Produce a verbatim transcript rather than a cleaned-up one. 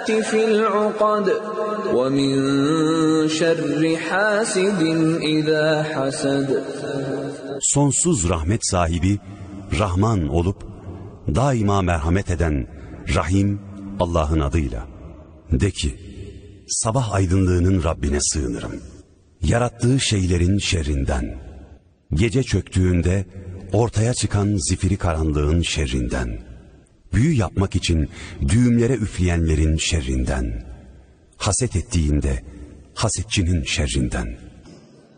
فِي الْعُقَدِ وَمِنْ شَرِّ حَاسِدٍ إِذَا حَسَدَ. Sonsuz rahmet sahibi, Rahman olup, daima merhamet eden, Rahim Allah'ın adıyla. De ki, sabah aydınlığının Rabbine sığınırım. Yarattığı şeylerin şerrinden, gece çöktüğünde ortaya çıkan zifiri karanlığın şerrinden, büyü yapmak için düğümlere üfleyenlerin şerrinden, haset ettiğinde hasetçinin şerrinden.